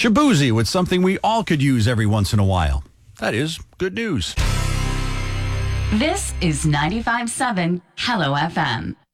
Shabuzi with something we all could use every once in a while. That is good news. This is 95.7 Hello FM.